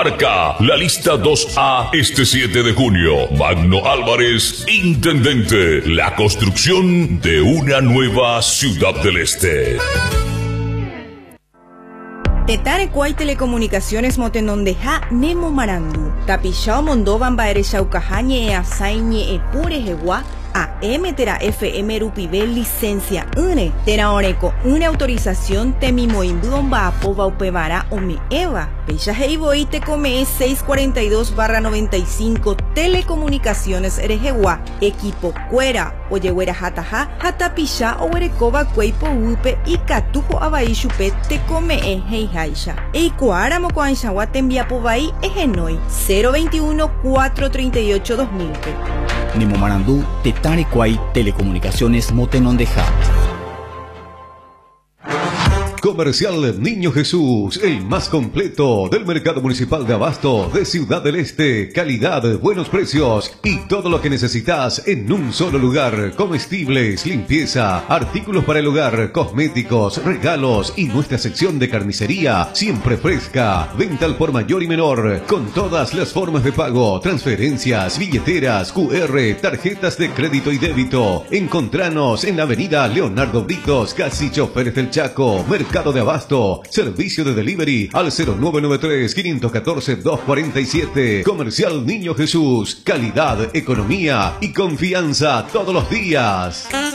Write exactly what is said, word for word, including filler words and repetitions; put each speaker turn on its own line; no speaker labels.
Marca la lista dos A este siete de junio. Magno Álvarez, intendente. La construcción de una nueva Ciudad del Este.
Tetare Kuay Telecomunicaciones Motenondeja Nemo Marandu. Tapishao Mondovan Baere Shaukahañe e Asaiñe e Pure Jewa. A M Tera F M Rupivel licencia une Tera Oreco una autorización Temimoimbuon Baapova Upevara Omi Eva Pecha Heiboi te come seiscientos cuarenta y dos barra noventa y cinco Telecomunicaciones Erejewa Equipo Cuera Oyehuera Hataha Hatapisha Owerekova Kueipo Upe y Katujo Abaishupe te come e Heihaisha Eikuara Mokoanshawa Tembiapovai Egenoi cero veintiuno cuatrocientos treinta y ocho dos mil.
Nemo Marandú, Tetare Kuay Telecomunicaciones Motenondeja.
Comercial Niño Jesús, el más completo del mercado municipal de abasto de Ciudad del Este. Calidad, buenos precios y todo lo que necesitas en un solo lugar. Comestibles, limpieza, artículos para el hogar, cosméticos, regalos y nuestra sección de carnicería siempre fresca. Venta al por mayor y menor con todas las formas de pago, transferencias, billeteras, Q R, tarjetas de crédito y débito. Encontranos en la avenida Leonardo Britos, casi Choferes del Chaco. Mercado de abasto, servicio de delivery al cero nueve nueve tres, cinco uno cuatro, dos cuatro siete. Comercial Niño Jesús, calidad, economía y confianza todos los días.